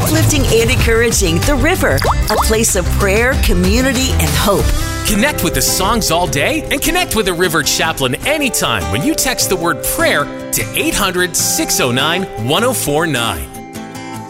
uplifting and encouraging The River, a place of prayer, community, and hope. Connect with the songs all day and connect with a River chaplain anytime when you text the word prayer to 800-609-1049.